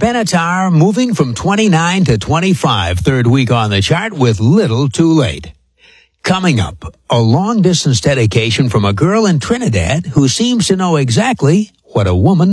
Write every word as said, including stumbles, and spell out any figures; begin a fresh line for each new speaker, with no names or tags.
Benatar moving from twenty-nine to twenty-five, third week on the chart with Little Too Late. Coming up, a long-distance dedication from a girl in Trinidad who seems to know exactly what a woman